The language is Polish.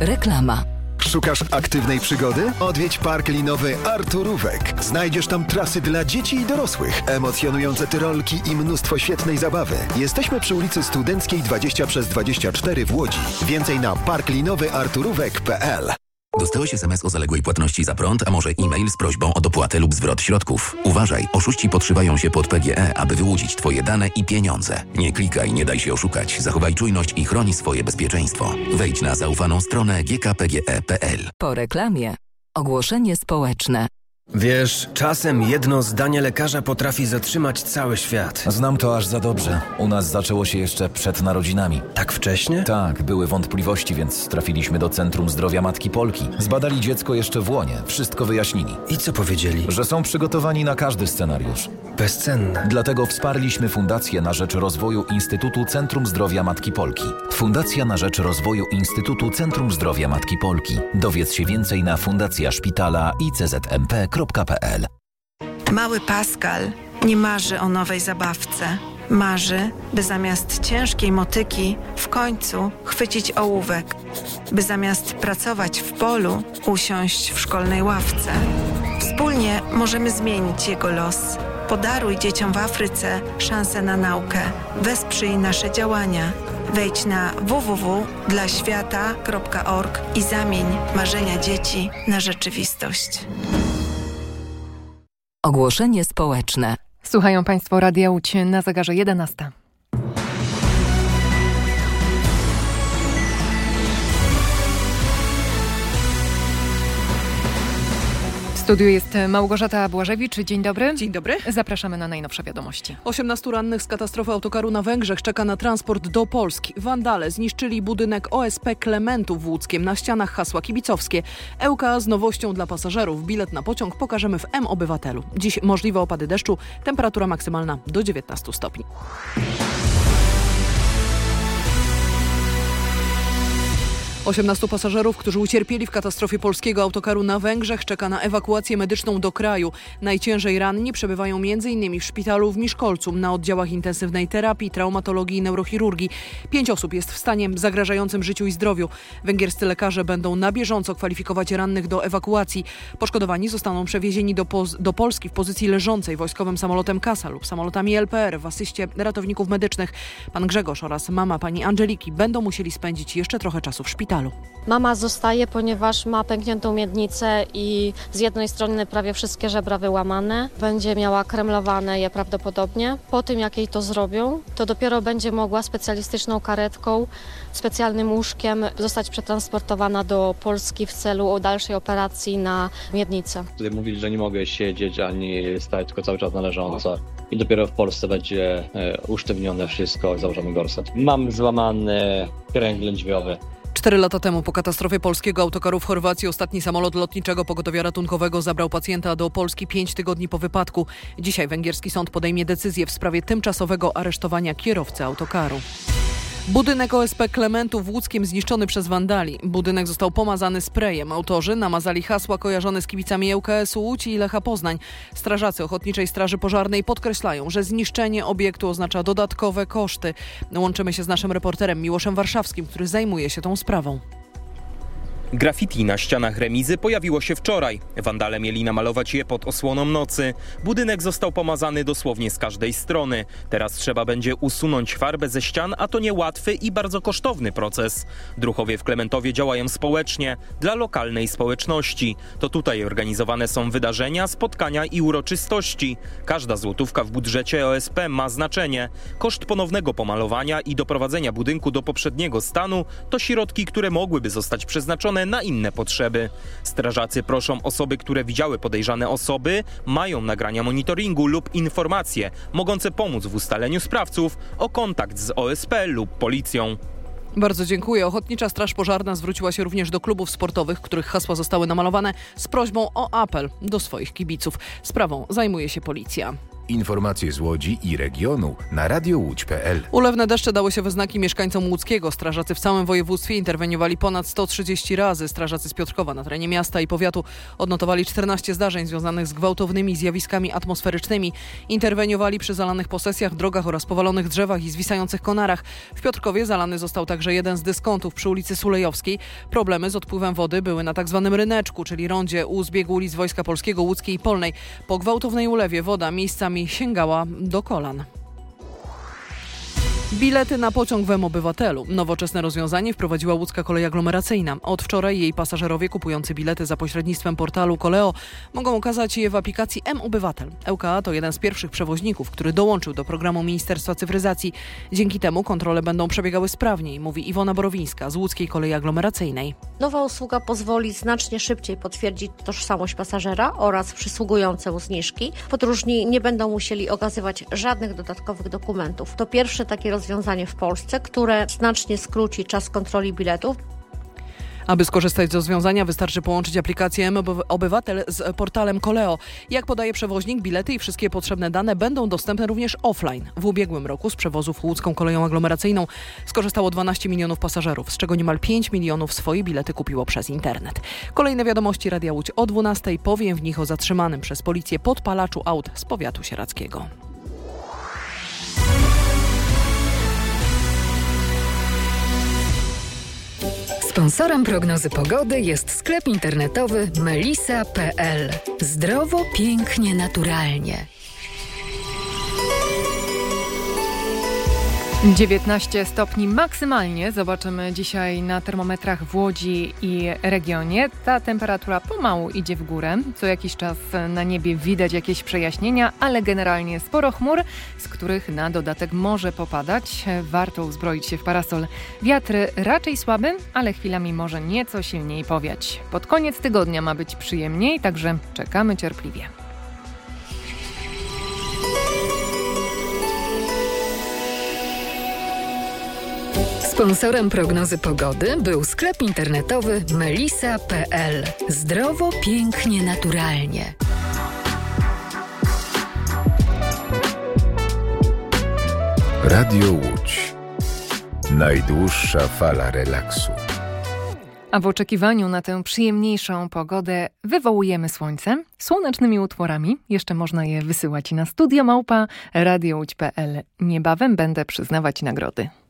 Reklama. Szukasz aktywnej przygody? Odwiedź park linowy Arturówek. Znajdziesz tam trasy dla dzieci i dorosłych, emocjonujące tyrolki i mnóstwo świetnej zabawy. Jesteśmy przy ulicy Studenckiej 20/24 w Łodzi. Więcej na parklinowyarturówek.pl. Dostałeś SMS o zaległej płatności za prąd, a może e-mail z prośbą o dopłatę lub zwrot środków. Uważaj, oszuści podszywają się pod PGE, aby wyłudzić Twoje dane i pieniądze. Nie klikaj, nie daj się oszukać. Zachowaj czujność i chroni swoje bezpieczeństwo. Wejdź na zaufaną stronę gkpge.pl. Po reklamie. Ogłoszenie społeczne. Wiesz, czasem jedno zdanie lekarza potrafi zatrzymać cały świat. Znam to aż za dobrze. U nas zaczęło się jeszcze przed narodzinami. Tak wcześnie? Tak, były wątpliwości, więc trafiliśmy do Centrum Zdrowia Matki Polki. Zbadali dziecko jeszcze w łonie, wszystko wyjaśnili. I co powiedzieli? Że są przygotowani na każdy scenariusz. Bezcenne. Dlatego wsparliśmy Fundację na rzecz rozwoju Instytutu Centrum Zdrowia Matki Polki. Fundacja na rzecz rozwoju Instytutu Centrum Zdrowia Matki Polki. Dowiedz się więcej na fundacjaszpitala.iczmp.pl. Mały Pascal nie marzy o nowej zabawce. Marzy, by zamiast ciężkiej motyki w końcu chwycić ołówek. By zamiast pracować w polu usiąść w szkolnej ławce. Wspólnie możemy zmienić jego los. Podaruj dzieciom w Afryce szansę na naukę. Wesprzyj nasze działania. Wejdź na www.dlaświata.org i zamień marzenia dzieci na rzeczywistość. Ogłoszenie społeczne. Słuchają Państwo Radia Łódź na zegarze 11. W studiu jest Małgorzata Błażewicz. Dzień dobry. Dzień dobry. Zapraszamy na najnowsze wiadomości. 18 rannych z katastrofy autokaru na Węgrzech czeka na transport do Polski. Wandale zniszczyli budynek OSP Klementów w Łódzkiem. Na ścianach hasła kibicowskie. ŁKA z nowością dla pasażerów. Bilet na pociąg pokażemy w M-Obywatelu. Dziś możliwe opady deszczu. Temperatura maksymalna do 19 stopni. Osiemnastu pasażerów, którzy ucierpieli w katastrofie polskiego autokaru na Węgrzech, czeka na ewakuację medyczną do kraju. Najciężej ranni przebywają m.in. w szpitalu w Miszkolcu na oddziałach intensywnej terapii, traumatologii i neurochirurgii. 5 osób jest w stanie zagrażającym życiu i zdrowiu. Węgierscy lekarze będą na bieżąco kwalifikować rannych do ewakuacji. Poszkodowani zostaną przewiezieni do Polski w pozycji leżącej wojskowym samolotem Kasa lub samolotami LPR w asyście ratowników medycznych. Pan Grzegorz oraz mama pani Angeliki będą musieli spędzić jeszcze trochę czasu w szpitalu. Mama zostaje, ponieważ ma pękniętą miednicę i z jednej strony prawie wszystkie żebra wyłamane. Będzie miała kremlowane je prawdopodobnie. Po tym, jak jej to zrobią, to dopiero będzie mogła specjalistyczną karetką, specjalnym łóżkiem zostać przetransportowana do Polski w celu dalszej operacji na miednicę. Tutaj mówili, że nie mogę siedzieć ani stać, tylko cały czas na leżąco. I dopiero w Polsce będzie usztywnione wszystko, założony gorset. Mam złamany kręg lędźwiowy. 4 lata temu po katastrofie polskiego autokaru w Chorwacji ostatni samolot lotniczego pogotowia ratunkowego zabrał pacjenta do Polski 5 tygodni po wypadku. Dzisiaj węgierski sąd podejmie decyzję w sprawie tymczasowego aresztowania kierowcy autokaru. Budynek OSP Klementów w Łódzkiem zniszczony przez wandali. Budynek został pomazany sprayem. Autorzy namazali hasła kojarzone z kibicami ŁKS-u Łódź i Lecha Poznań. Strażacy Ochotniczej Straży Pożarnej podkreślają, że zniszczenie obiektu oznacza dodatkowe koszty. Łączymy się z naszym reporterem Miłoszem Warszawskim, który zajmuje się tą sprawą. Graffiti na ścianach remizy pojawiło się wczoraj. Wandale mieli namalować je pod osłoną nocy. Budynek został pomazany dosłownie z każdej strony. Teraz trzeba będzie usunąć farbę ze ścian, a to niełatwy i bardzo kosztowny proces. Druhowie w Klementowie działają społecznie, dla lokalnej społeczności. To tutaj organizowane są wydarzenia, spotkania i uroczystości. Każda złotówka w budżecie OSP ma znaczenie. Koszt ponownego pomalowania i doprowadzenia budynku do poprzedniego stanu to środki, które mogłyby zostać przeznaczone na inne potrzeby. Strażacy proszą osoby, które widziały podejrzane osoby, mają nagrania monitoringu lub informacje mogące pomóc w ustaleniu sprawców, o kontakt z OSP lub policją. Bardzo dziękuję. Ochotnicza Straż Pożarna zwróciła się również do klubów sportowych, których hasła zostały namalowane, z prośbą o apel do swoich kibiców. Sprawą zajmuje się policja. Informacje z Łodzi i regionu na radiołódź.pl. Ulewne deszcze dały się we znaki mieszkańcom łódzkiego. Strażacy w całym województwie interweniowali ponad 130 razy. Strażacy z Piotrkowa na terenie miasta i powiatu odnotowali 14 zdarzeń związanych z gwałtownymi zjawiskami atmosferycznymi. Interweniowali przy zalanych posesjach, drogach oraz powalonych drzewach i zwisających konarach. W Piotrkowie zalany został także jeden z dyskontów przy ulicy Sulejowskiej. Problemy z odpływem wody były na tzw. Ryneczku, czyli rondzie u zbiegu ulic Wojska Polskiego, Łódzkiej i Polnej. Po gwałtownej ulewie woda miejscami sięgała do kolan. Bilety na pociąg w M-Obywatelu. Nowoczesne rozwiązanie wprowadziła Łódzka Kolej Aglomeracyjna. Od wczoraj jej pasażerowie kupujący bilety za pośrednictwem portalu Koleo mogą okazać je w aplikacji M-Obywatel. ŁKA to jeden z pierwszych przewoźników, który dołączył do programu Ministerstwa Cyfryzacji. Dzięki temu kontrole będą przebiegały sprawniej, mówi Iwona Borowińska z Łódzkiej Kolei Aglomeracyjnej. Nowa usługa pozwoli znacznie szybciej potwierdzić tożsamość pasażera oraz przysługujące mu zniżki. Podróżni nie będą musieli okazywać żadnych dodatkowych dokumentów. To pierwsze takie rozwiązanie w Polsce, które znacznie skróci czas kontroli biletów. Aby skorzystać z rozwiązania, wystarczy połączyć aplikację M-Obywatel z portalem Koleo. Jak podaje przewoźnik, bilety i wszystkie potrzebne dane będą dostępne również offline. W ubiegłym roku z przewozów Łódzką Koleją Aglomeracyjną skorzystało 12 milionów pasażerów, z czego niemal 5 milionów swoje bilety kupiło przez internet. Kolejne wiadomości Radia Łódź o 12:00. Powiem w nich o zatrzymanym przez policję podpalaczu aut z powiatu sieradzkiego. Sponsorem prognozy pogody jest sklep internetowy melisa.pl. Zdrowo, pięknie, naturalnie. 19 stopni maksymalnie zobaczymy dzisiaj na termometrach w Łodzi i regionie. Ta temperatura pomału idzie w górę. Co jakiś czas na niebie widać jakieś przejaśnienia, ale generalnie sporo chmur, z których na dodatek może popadać. Warto uzbroić się w parasol. Wiatr raczej słaby, ale chwilami może nieco silniej powiać. Pod koniec tygodnia ma być przyjemniej, także czekamy cierpliwie. Sponsorem prognozy pogody był sklep internetowy melisa.pl. Zdrowo, pięknie, naturalnie. Radio Łódź. Najdłuższa fala relaksu. A w oczekiwaniu na tę przyjemniejszą pogodę wywołujemy słońce słonecznymi utworami. Jeszcze można je wysyłać na studio@radiołódź.pl. Niebawem będę przyznawać nagrody.